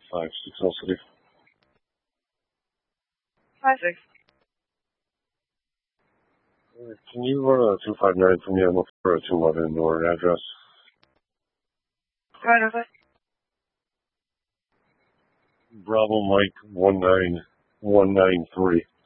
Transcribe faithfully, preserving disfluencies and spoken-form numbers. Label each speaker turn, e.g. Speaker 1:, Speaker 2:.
Speaker 1: five six oh City.
Speaker 2: Five six.
Speaker 1: Uh, Can you run a two five nine for me? I'm looking for a two eleven door address.
Speaker 2: Right over.
Speaker 1: Bravo Mike one nine one nine three.